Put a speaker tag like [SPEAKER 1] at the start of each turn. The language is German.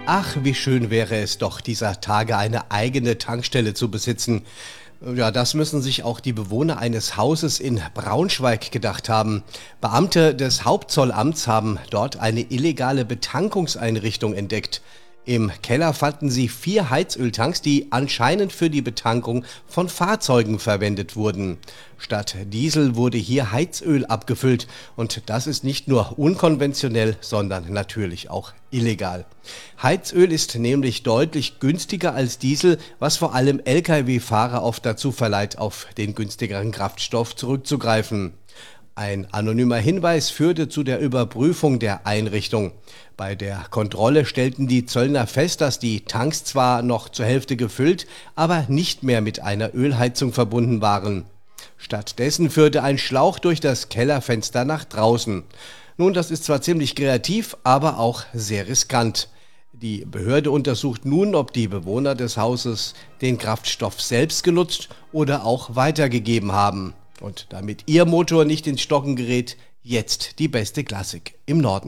[SPEAKER 1] Ach, wie schön wäre es doch, dieser Tage eine eigene Tankstelle zu besitzen. Ja, das müssen sich auch die Bewohner eines Hauses in Braunschweig gedacht haben. Beamte des Hauptzollamts haben dort eine illegale Betankungseinrichtung entdeckt. Im Keller fanden sie 4 Heizöltanks, die anscheinend für die Betankung von Fahrzeugen verwendet wurden. Statt Diesel wurde hier Heizöl abgefüllt und das ist nicht nur unkonventionell, sondern natürlich auch illegal. Heizöl ist nämlich deutlich günstiger als Diesel, was vor allem Lkw-Fahrer oft dazu verleiht, auf den günstigeren Kraftstoff zurückzugreifen. Ein anonymer Hinweis führte zu der Überprüfung der Einrichtung. Bei der Kontrolle stellten die Zöllner fest, dass die Tanks zwar noch zur Hälfte gefüllt, aber nicht mehr mit einer Ölheizung verbunden waren. Stattdessen führte ein Schlauch durch das Kellerfenster nach draußen. Nun, das ist zwar ziemlich kreativ, aber auch sehr riskant. Die Behörde untersucht nun, ob die Bewohner des Hauses den Kraftstoff selbst genutzt oder auch weitergegeben haben. Und damit Ihr Motor nicht ins Stocken gerät, jetzt die beste Klassik im Norden.